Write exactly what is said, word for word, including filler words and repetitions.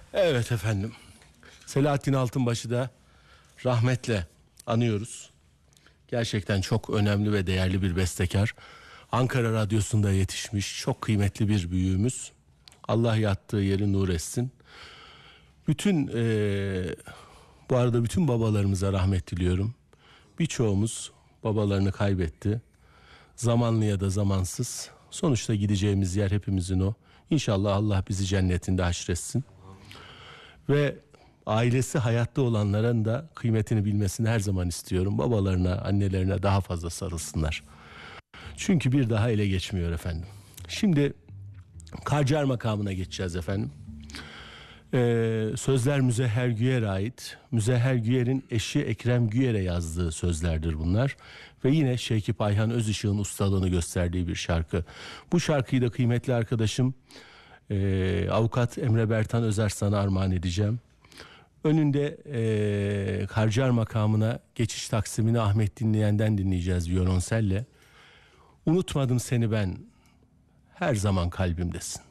Evet efendim. Selahattin Altınbaş'ı da rahmetle anıyoruz. Gerçekten çok önemli ve değerli bir bestekar. Ankara Radyosu'nda yetişmiş çok kıymetli bir büyüğümüz. Allah yattığı yeri nur etsin. Bütün ee, bu arada bütün babalarımıza rahmet diliyorum. Birçoğumuz babalarını kaybetti. Zamanlı ya da zamansız. Sonuçta gideceğimiz yer hepimizin o. İnşallah Allah bizi cennetinde haşretsin. Ve ailesi hayatta olanların da kıymetini bilmesini her zaman istiyorum. Babalarına, annelerine daha fazla sarılsınlar. Çünkü bir daha ele geçmiyor efendim. Şimdi Karcar makamına geçeceğiz efendim. Ee, sözler Müzehher Güyer'e ait. Müzehher Güyer'in eşi Ekrem Güyer'e yazdığı sözlerdir bunlar. Ve yine Şevkip Ayhan Özışık'ın ustalığını gösterdiği bir şarkı. Bu şarkıyı da kıymetli arkadaşım e, Avukat Emre Bertan Özarslan'a armağan edeceğim. Önünde e, Karcar makamına geçiş taksimini Ahmet Dinleyen'den dinleyeceğiz violonselle. Unutmadım seni ben, her zaman kalbimdesin.